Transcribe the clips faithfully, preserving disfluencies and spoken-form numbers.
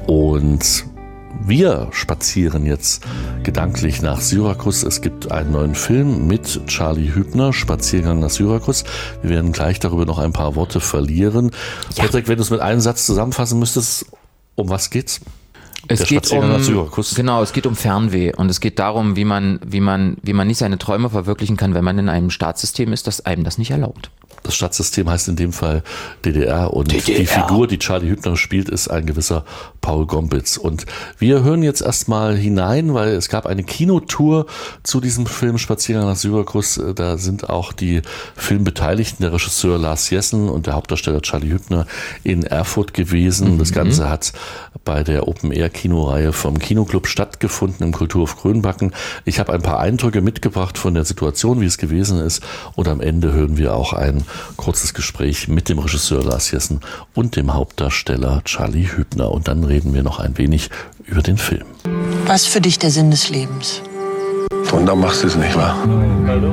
Und wir spazieren jetzt gedanklich nach Syrakus. Es gibt einen neuen Film mit Charlie Hübner, Spaziergang nach Syrakus. Wir werden gleich darüber noch ein paar Worte verlieren. Ja. Patrick, wenn du es mit einem Satz zusammenfassen müsstest, um was geht's? Es Der geht um, nach Syrakus. Genau, es geht um Fernweh und es geht darum, wie man, wie man, wie man nicht seine Träume verwirklichen kann, wenn man in einem Staatssystem ist, das einem das nicht erlaubt. Das Stadtsystem heißt in dem Fall D D R und D D R. Die Figur, die Charlie Hübner spielt, ist ein gewisser Paul Gombitz. Und wir hören jetzt erstmal hinein, weil es gab eine Kinotour zu diesem Film Spaziergang nach Syrakus. Da sind auch die Filmbeteiligten, der Regisseur Lars Jessen und der Hauptdarsteller Charlie Hübner in Erfurt gewesen. Mhm. Das Ganze hat bei der Open-Air-Kinoreihe vom Kinoclub stattgefunden im Kulturhof Grönbacken. Ich habe ein paar Eindrücke mitgebracht von der Situation, wie es gewesen ist. Und am Ende hören wir auch ein kurzes Gespräch mit dem Regisseur Lars Jessen und dem Hauptdarsteller Charlie Hübner. Und dann reden wir noch ein wenig über den Film. Was ist für dich der Sinn des Lebens? Und dann machst du es nicht, wahr? Hallo.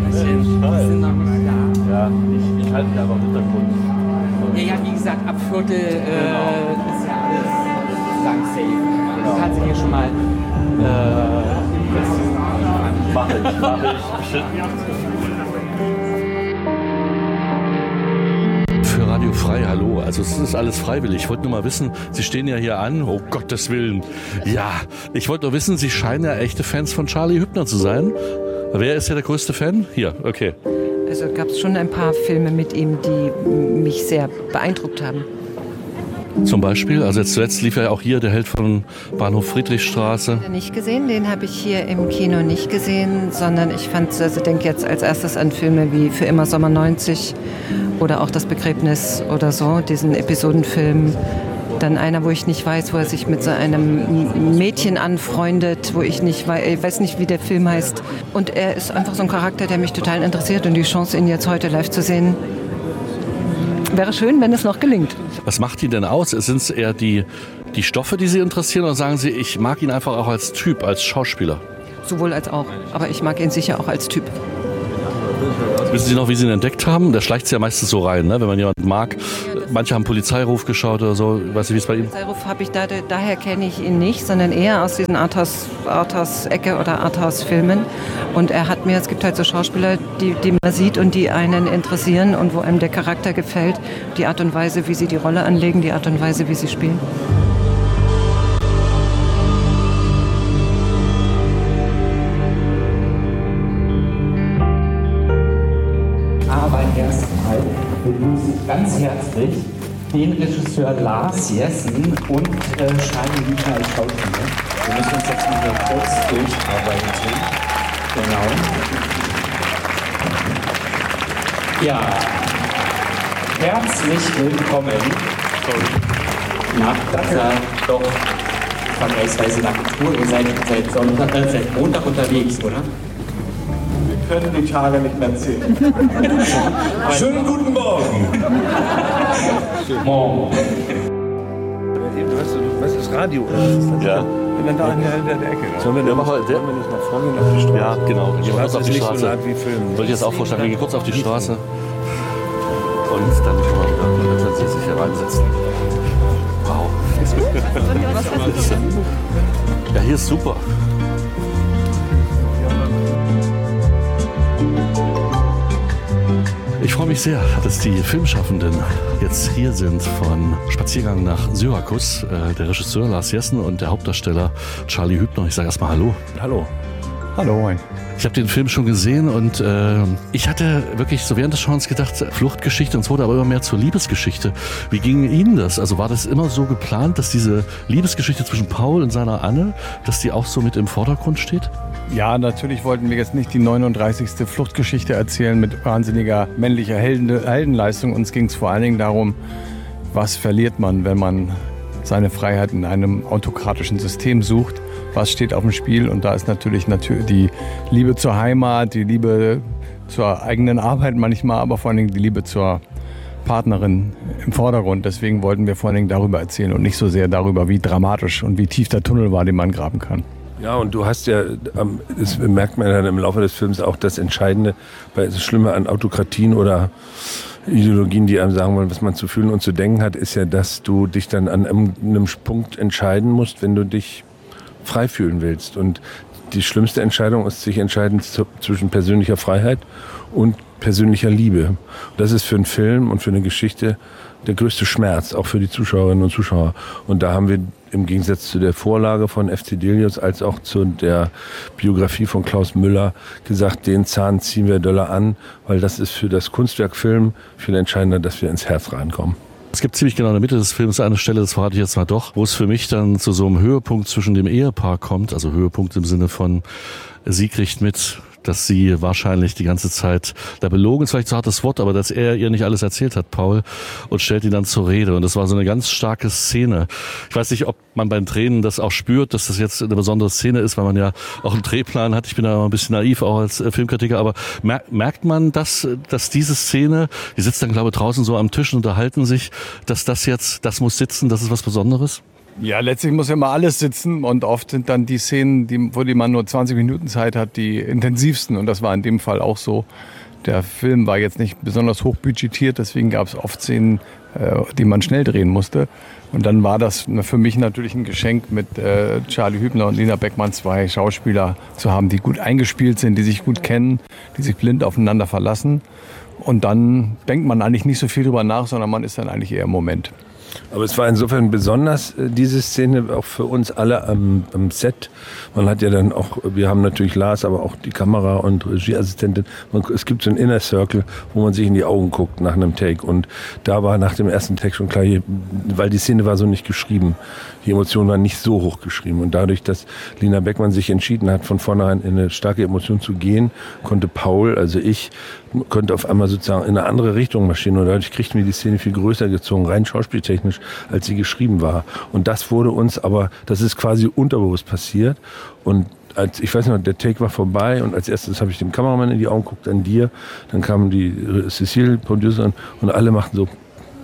Ja, ich, ich halte mich einfach im Hintergrund. Ja, ja, wie gesagt, ab Viertel äh, ist ja alles lang safe. Du kannst dich hier schon mal äh, mach ich, mach ich. Shit. Für Radio Frei, hallo. Also es ist alles freiwillig. Ich wollte nur mal wissen, Sie stehen ja hier an. Oh Gottes Willen. Ja, ich wollte nur wissen, Sie scheinen ja echte Fans von Charlie Hübner zu sein. Wer ist ja der größte Fan? Hier, okay. Also gab es schon ein paar Filme mit ihm, die mich sehr beeindruckt haben. Zum Beispiel, also jetzt zuletzt lief ja auch hier der Held von Bahnhof Friedrichstraße. Den nicht gesehen, den habe ich hier im Kino nicht gesehen, sondern ich fand, also denke jetzt als erstes an Filme wie Für immer Sommer neunzig oder auch Das Begräbnis oder so, diesen Episodenfilm. Dann einer, wo ich nicht weiß, wo er sich mit so einem Mädchen anfreundet, wo ich nicht weiß, ich weiß nicht, wie der Film heißt. Und er ist einfach so ein Charakter, der mich total interessiert und die Chance, ihn jetzt heute live zu sehen, wäre schön, wenn es noch gelingt. Was macht ihn denn aus? Sind es eher die, die Stoffe, die Sie interessieren, oder sagen Sie, ich mag ihn einfach auch als Typ, als Schauspieler? Sowohl als auch, aber ich mag ihn sicher auch als Typ. Wissen Sie noch, wie Sie ihn entdeckt haben? Der schleicht sich ja meistens so rein, ne? Wenn man jemanden mag. Manche haben Polizeiruf geschaut oder so. Weiß nicht, wie es bei Ihnen? Polizeiruf habe ich da, daher kenne ich ihn nicht, sondern eher aus diesen Arthouse, Arthouse-Ecke oder Arthouse-Filmen. Und er hat mir, es gibt halt so Schauspieler, die, die man sieht und die einen interessieren und wo einem der Charakter gefällt. Die Art und Weise, wie sie die Rolle anlegen, die Art und Weise, wie sie spielen. Begrüße ich ganz herzlich den Regisseur Lars Jessen und äh, Charlie Hübner als Schauspieler. Wir müssen uns jetzt mal hier kurz durcharbeiten. Genau. Ja, herzlich willkommen. Nach dieser doch vergleichsweise langen Tour. Ihr seid seit, Sonntag, äh, seit Montag unterwegs, oder? Wir können die Tage nicht mehr zählen. Schönen guten Morgen. Morgen. Du hast, du weißt, das Radio ist. Ja. Und dann da in der, in der Ecke. Sollen wir, ja, machen wir, der, wir nicht nach vorne auf die Straße? Ja, genau. Wir gehen kurz auf die nicht Straße. So wie Filmen. Wollte ich jetzt auch vorschlagen, wir gehen kurz auf die Straße. Und dann können wir wieder, dann können Sie sich hier reinsetzen. Wow. Ja, hier ist super. Ich freue mich sehr, dass die Filmschaffenden jetzt hier sind von Spaziergang nach Syrakus. Der Regisseur Lars Jessen und der Hauptdarsteller Charlie Hübner. Ich sage erstmal Hallo. Hallo. Hallo, moin. Ich habe den Film schon gesehen und äh, ich hatte wirklich so während des Schauens gedacht, Fluchtgeschichte, und es wurde aber immer mehr zur Liebesgeschichte. Wie ging Ihnen das? Also war das immer so geplant, dass diese Liebesgeschichte zwischen Paul und seiner Anne, dass die auch so mit im Vordergrund steht? Ja, natürlich wollten wir jetzt nicht die neununddreißigste Fluchtgeschichte erzählen mit wahnsinniger männlicher Helden, Heldenleistung. Uns ging es vor allen Dingen darum, was verliert man, wenn man seine Freiheit in einem autokratischen System sucht. Was steht auf dem Spiel? Und da ist natürlich, natürlich die Liebe zur Heimat, die Liebe zur eigenen Arbeit manchmal, aber vor allen Dingen die Liebe zur Partnerin im Vordergrund. Deswegen wollten wir vor allen Dingen darüber erzählen und nicht so sehr darüber, wie dramatisch und wie tief der Tunnel war, den man graben kann. Ja, und du hast ja, das merkt man dann im Laufe des Films auch, das Entscheidende, das Schlimme an Autokratien oder Ideologien, die einem sagen wollen, was man zu fühlen und zu denken hat, ist ja, dass du dich dann an einem Punkt entscheiden musst, wenn du dich frei fühlen willst. Und die schlimmste Entscheidung ist, sich entscheiden zwischen persönlicher Freiheit und persönlicher Liebe. Und das ist für einen Film und für eine Geschichte der größte Schmerz, auch für die Zuschauerinnen und Zuschauer. Und da haben wir im Gegensatz zu der Vorlage von F C Delius als auch zu der Biografie von Klaus Müller gesagt, den Zahn ziehen wir doller an, weil das ist für das Kunstwerk Film viel entscheidender, dass wir ins Herz reinkommen. Es gibt ziemlich genau in der Mitte des Films eine Stelle, das verrate ich jetzt mal doch, wo es für mich dann zu so einem Höhepunkt zwischen dem Ehepaar kommt, also Höhepunkt im Sinne von, sie kriegt mit, dass sie wahrscheinlich die ganze Zeit, da belogen ist vielleicht so hartes Wort, aber dass er ihr nicht alles erzählt hat, Paul, und stellt ihn dann zur Rede. Und das war so eine ganz starke Szene. Ich weiß nicht, ob man beim Tränen das auch spürt, dass das jetzt eine besondere Szene ist, weil man ja auch einen Drehplan hat. Ich bin da immer ein bisschen naiv, auch als Filmkritiker, aber merkt man, dass, dass diese Szene, die sitzt dann, glaube ich, draußen so am Tisch und unterhalten sich, dass das jetzt, das muss sitzen, das ist was Besonderes? Ja, letztlich muss ja mal alles sitzen und oft sind dann die Szenen, die, wo die man nur zwanzig Minuten Zeit hat, die intensivsten und das war in dem Fall auch so. Der Film war jetzt nicht besonders hochbudgetiert, deswegen gab es oft Szenen, äh, die man schnell drehen musste. Und dann war das für mich natürlich ein Geschenk, mit äh, Charlie Hübner und Lina Beckmann zwei Schauspieler zu haben, die gut eingespielt sind, die sich gut kennen, die sich blind aufeinander verlassen. Und dann denkt man eigentlich nicht so viel drüber nach, sondern man ist dann eigentlich eher im Moment. Aber es war insofern besonders, diese Szene, auch für uns alle am, am Set. Man hat ja dann auch, wir haben natürlich Lars, aber auch die Kamera- und Regieassistentin. Man, es gibt so einen Inner Circle, wo man sich in die Augen guckt nach einem Take. Und da war nach dem ersten Take schon klar, hier, weil die Szene war so nicht geschrieben. Die Emotionen waren nicht so hoch geschrieben. Und dadurch, dass Lina Beckmann sich entschieden hat, von vornherein in eine starke Emotion zu gehen, konnte Paul, also ich, konnte auf einmal sozusagen in eine andere Richtung marschieren. Und dadurch kriegten wir die Szene viel größer gezogen, rein schauspieltechnisch, als sie geschrieben war. Und das wurde uns aber, das ist quasi unterbewusst passiert. Und als, ich weiß noch, der Take war vorbei und als erstes habe ich dem Kameramann in die Augen geguckt, an dir. Dann kam die Cecile, Producerin, und alle machten so,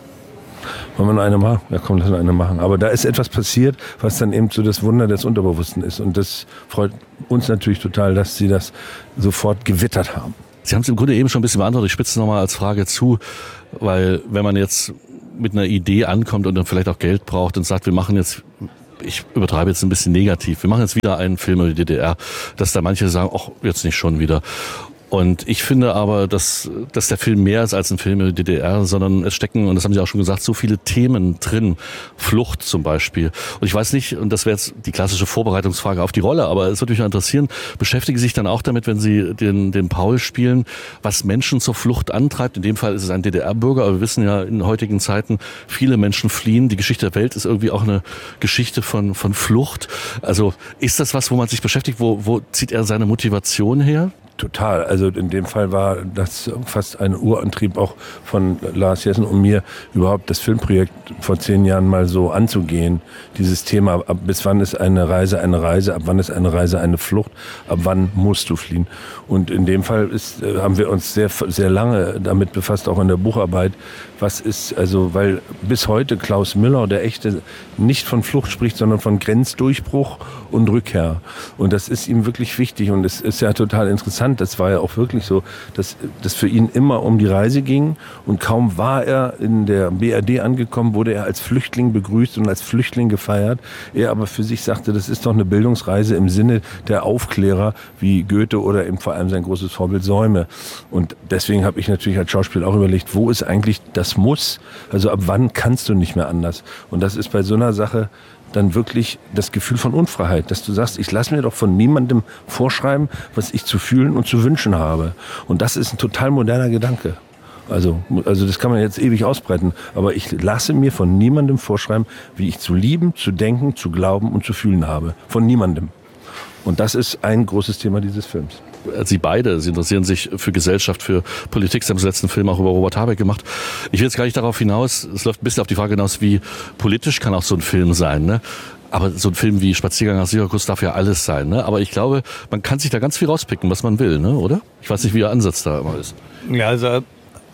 wollen wir noch eine machen? Ja komm, lass uns eine machen. Aber da ist etwas passiert, was dann eben so das Wunder des Unterbewussten ist. Und das freut uns natürlich total, dass sie das sofort gewittert haben. Sie haben es im Grunde eben schon ein bisschen beantwortet. Ich spitze es nochmal als Frage zu, weil wenn man jetzt mit einer Idee ankommt und dann vielleicht auch Geld braucht und sagt, wir machen jetzt, ich übertreibe jetzt ein bisschen negativ, wir machen jetzt wieder einen Film über die D D R, dass da manche sagen, ach, jetzt nicht schon wieder. Und ich finde aber, dass, dass der Film mehr ist als ein Film über die D D R, sondern es stecken, und das haben Sie auch schon gesagt, so viele Themen drin. Flucht zum Beispiel. Und ich weiß nicht, und das wäre jetzt die klassische Vorbereitungsfrage auf die Rolle, aber es würde mich interessieren, beschäftigen Sie sich dann auch damit, wenn Sie den, den Paul spielen, was Menschen zur Flucht antreibt? In dem Fall ist es ein D D R-Bürger, aber wir wissen ja in heutigen Zeiten, viele Menschen fliehen. Die Geschichte der Welt ist irgendwie auch eine Geschichte von, von Flucht. Also ist das was, wo man sich beschäftigt? Wo, wo zieht er seine Motivation her? Total. Also in dem Fall war das fast ein Urantrieb auch von Lars Jessen und mir, überhaupt das Filmprojekt vor zehn Jahren mal so anzugehen. Dieses Thema, ab bis wann ist eine Reise eine Reise, ab wann ist eine Reise eine Flucht, ab wann musst du fliehen. Und in dem Fall ist, haben wir uns sehr, sehr lange damit befasst, auch in der Bucharbeit. Was ist, also, weil bis heute Klaus Müller, der Echte, nicht von Flucht spricht, sondern von Grenzdurchbruch und Rückkehr. Und das ist ihm wirklich wichtig und es ist ja total interessant. Das war ja auch wirklich so, dass das für ihn immer um die Reise ging und kaum war er in der B R D angekommen, wurde er als Flüchtling begrüßt und als Flüchtling gefeiert. Er aber für sich sagte, das ist doch eine Bildungsreise im Sinne der Aufklärer wie Goethe oder eben vor allem sein großes Vorbild Säume. Und deswegen habe ich natürlich als Schauspieler auch überlegt, wo ist eigentlich das Muss? Also ab wann kannst du nicht mehr anders? Und das ist bei so einer Sache dann wirklich das Gefühl von Unfreiheit, dass du sagst, ich lasse mir doch von niemandem vorschreiben, was ich zu fühlen und zu wünschen habe. Und das ist ein total moderner Gedanke. Also, also das kann man jetzt ewig ausbreiten, aber ich lasse mir von niemandem vorschreiben, wie ich zu lieben, zu denken, zu glauben und zu fühlen habe. Von niemandem. Und das ist ein großes Thema dieses Films. Sie beide, Sie interessieren sich für Gesellschaft, für Politik. Sie haben den letzten Film auch über Robert Habeck gemacht. Ich will jetzt gar nicht darauf hinaus, es läuft ein bisschen auf die Frage hinaus, wie politisch kann auch so ein Film sein, ne? Aber so ein Film wie Spaziergang nach Syrakus darf ja alles sein, ne? Aber ich glaube, man kann sich da ganz viel rauspicken, was man will, ne? Oder? Ich weiß nicht, wie Ihr Ansatz da immer ist. Ja, also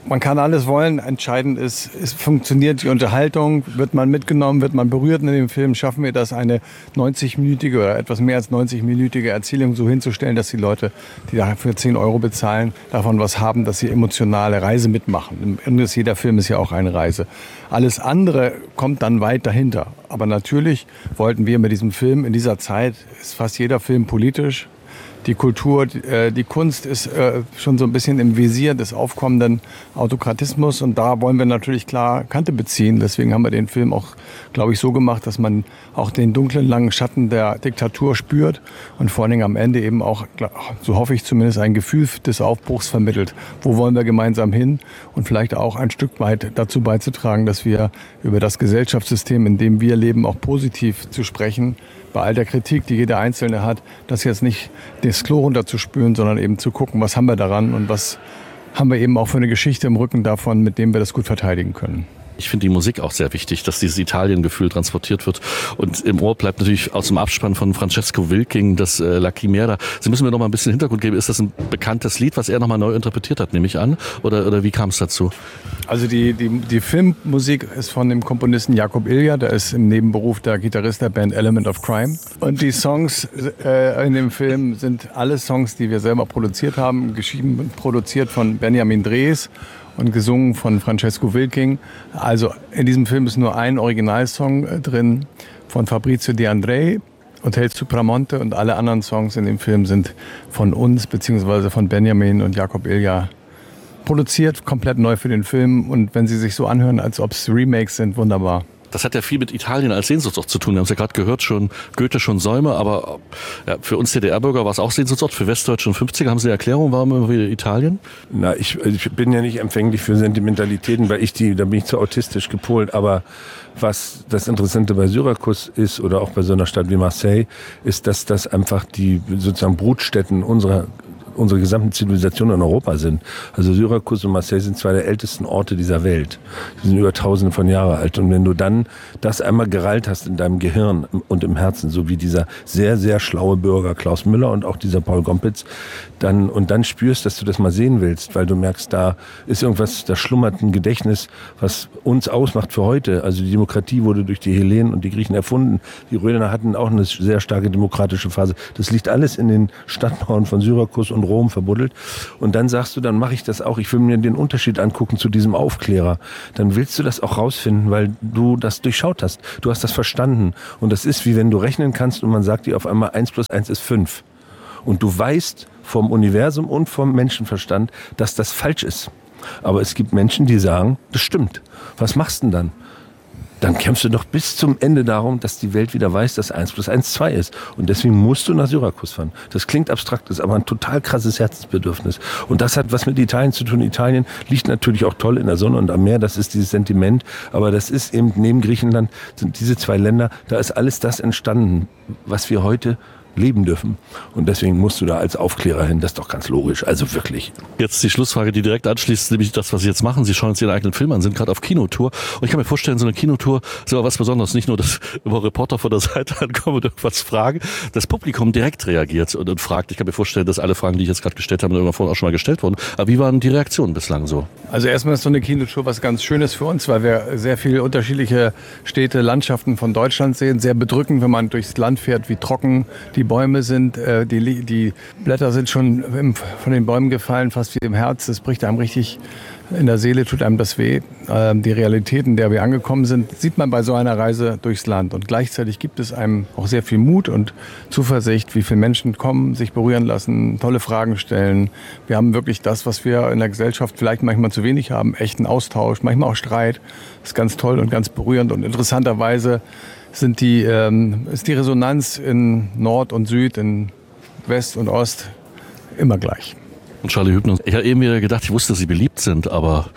man kann alles wollen. Entscheidend ist, es funktioniert die Unterhaltung. Wird man mitgenommen, wird man berührt in dem Film? Schaffen wir das, eine neunzig-minütige oder etwas mehr als neunzig-minütige Erzählung so hinzustellen, dass die Leute, die dafür zehn Euro bezahlen, davon was haben, dass sie emotionale Reise mitmachen. Und jeder Film ist ja auch eine Reise. Alles andere kommt dann weit dahinter. Aber natürlich wollten wir mit diesem Film, in dieser Zeit ist fast jeder Film politisch. Die Kultur, die Kunst ist schon so ein bisschen im Visier des aufkommenden Autokratismus und da wollen wir natürlich klar Kante beziehen. Deswegen haben wir den Film auch, glaube ich, so gemacht, dass man auch den dunklen, langen Schatten der Diktatur spürt und vor allen Dingen am Ende eben auch, so hoffe ich zumindest, ein Gefühl des Aufbruchs vermittelt. Wo wollen wir gemeinsam hin und vielleicht auch ein Stück weit dazu beizutragen, dass wir über das Gesellschaftssystem, in dem wir leben, auch positiv zu sprechen, bei all der Kritik, die jeder Einzelne hat, das jetzt nicht das Klo runterzuspülen, sondern eben zu gucken, was haben wir daran und was haben wir eben auch für eine Geschichte im Rücken davon, mit dem wir das gut verteidigen können. Ich finde die Musik auch sehr wichtig, dass dieses Italien-Gefühl transportiert wird. Und im Ohr bleibt natürlich aus dem Abspann von Francesco Wilking das äh, La Chimera. Sie müssen mir noch mal ein bisschen Hintergrund geben. Ist das ein bekanntes Lied, was er noch mal neu interpretiert hat, nehme ich an? Oder, oder wie kam es dazu? Also die, die, die Filmmusik ist von dem Komponisten Jakob Ilja. Der ist im Nebenberuf der Gitarrist der Band Element of Crime. Und die Songs äh, in dem Film sind alle Songs, die wir selber produziert haben, geschrieben und produziert von Benjamin Drees und gesungen von Francesco Wilking. Also in diesem Film ist nur ein Originalsong drin von Fabrizio De André, Hotel Supramonte, und alle anderen Songs in dem Film sind von uns beziehungsweise von Benjamin und Jakob Ilja produziert, komplett neu für den Film. Und wenn sie sich so anhören, als ob es Remakes sind, wunderbar. Das hat ja viel mit Italien als Sehnsuchtsort zu tun. Wir haben es ja gerade gehört, schon Goethe, schon Säume, aber ja, für uns D D R-Bürger war es auch Sehnsuchtsort. Für Westdeutsche und fünfziger haben Sie eine Erklärung, warum immer wieder Italien? Na, ich, ich bin ja nicht empfänglich für Sentimentalitäten, weil ich die, da bin ich zu autistisch gepolt. Aber was das Interessante bei Syrakus ist oder auch bei so einer Stadt wie Marseille, ist, dass das einfach die sozusagen Brutstätten unserer unsere gesamten Zivilisationen in Europa sind. Also Syrakus und Marseille sind zwei der ältesten Orte dieser Welt. Die sind über tausende von Jahren alt. Und wenn du dann das einmal gerallt hast in deinem Gehirn und im Herzen, so wie dieser sehr, sehr schlaue Bürger Klaus Müller und auch dieser Paul Gompitz, dann, und dann spürst, dass du das mal sehen willst, weil du merkst, da ist irgendwas, da schlummert ein Gedächtnis, was uns ausmacht für heute. Also die Demokratie wurde durch die Hellenen und die Griechen erfunden. Die Römer hatten auch eine sehr starke demokratische Phase. Das liegt alles in den Stadtmauern von Syrakus und Rom verbuddelt. Und dann sagst du, dann mache ich das auch. Ich will mir den Unterschied angucken zu diesem Aufklärer. Dann willst du das auch rausfinden, weil du das durchschaut hast. Du hast das verstanden. Und das ist wie wenn du rechnen kannst und man sagt dir auf einmal eins plus eins ist fünf. Und du weißt vom Universum und vom Menschenverstand, dass das falsch ist. Aber es gibt Menschen, die sagen, das stimmt. Was machst du denn dann? Dann kämpfst du doch bis zum Ende darum, dass die Welt wieder weiß, dass eins plus eins zwei ist. Und deswegen musst du nach Syrakus fahren. Das klingt abstrakt, ist aber ein total krasses Herzensbedürfnis. Und das hat was mit Italien zu tun. Italien liegt natürlich auch toll in der Sonne und am Meer, das ist dieses Sentiment. Aber das ist eben neben Griechenland, sind diese zwei Länder, da ist alles das entstanden, was wir heute leben dürfen. Und deswegen musst du da als Aufklärer hin. Das ist doch ganz logisch. Also wirklich. Jetzt die Schlussfrage, die direkt anschließt, nämlich das, was Sie jetzt machen. Sie schauen jetzt Ihren eigenen Film an, sind gerade auf Kinotour. Und ich kann mir vorstellen, so eine Kinotour ist aber was Besonderes. Nicht nur, dass immer Reporter von der Seite ankommen und irgendwas fragen. Das Publikum direkt reagiert und, und fragt. Ich kann mir vorstellen, dass alle Fragen, die ich jetzt gerade gestellt habe, irgendwann vorhin auch schon mal gestellt wurden. Aber wie waren die Reaktionen bislang so? Also erstmal ist so eine Kinotour was ganz Schönes für uns, weil wir sehr viele unterschiedliche Städte, Landschaften von Deutschland sehen. Sehr bedrückend, wenn man durchs Land fährt, wie trocken die Bäume sind. Die, die Blätter sind schon von den Bäumen gefallen, fast wie im Herz. Das bricht einem richtig in der Seele, tut einem das weh. Die Realität, in der wir angekommen sind, sieht man bei so einer Reise durchs Land. Und gleichzeitig gibt es einem auch sehr viel Mut und Zuversicht, wie viele Menschen kommen, sich berühren lassen, tolle Fragen stellen. Wir haben wirklich das, was wir in der Gesellschaft vielleicht manchmal zu wenig haben, echten Austausch, manchmal auch Streit. Das ist ganz toll und ganz berührend. Und interessanterweise sind die, ähm, ist die Resonanz in Nord und Süd, in West und Ost immer gleich. Und Charlie Hübner, ich habe eben wieder gedacht, ich wusste, dass Sie beliebt sind, aber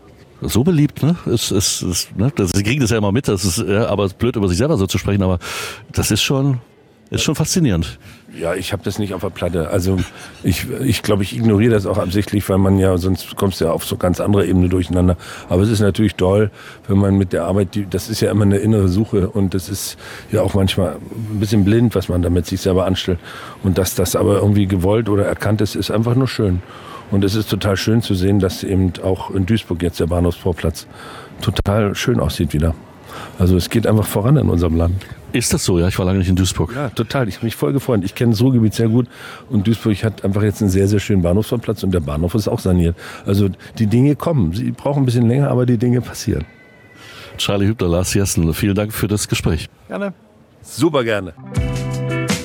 so beliebt, ne? Ist, ist, ist, ne? Sie kriegen das ja immer mit, das ist, ja, aber es ist blöd, über sich selber so zu sprechen, aber das ist schon, ist schon faszinierend. Ja, ich habe das nicht auf der Platte. Also ich ich, glaube, ich ignoriere das auch absichtlich, weil man ja, sonst kommst du ja auf so ganz andere Ebene durcheinander. Aber es ist natürlich toll, wenn man mit der Arbeit, die, das ist ja immer eine innere Suche und das ist ja auch manchmal ein bisschen blind, was man damit sich selber anstellt. Und dass das aber irgendwie gewollt oder erkannt ist, ist einfach nur schön. Und es ist total schön zu sehen, dass eben auch in Duisburg jetzt der Bahnhofsvorplatz total schön aussieht wieder. Also es geht einfach voran in unserem Land. Ist das so? Ja, ich war lange nicht in Duisburg. Ja, total. Ich habe mich voll gefreut. Ich kenne das Ruhrgebiet sehr gut und Duisburg hat einfach jetzt einen sehr, sehr schönen Bahnhofsvorplatz und der Bahnhof ist auch saniert. Also die Dinge kommen. Sie brauchen ein bisschen länger, aber die Dinge passieren. Charlie Hübner, Lars Jessen, vielen Dank für das Gespräch. Gerne. Super gerne.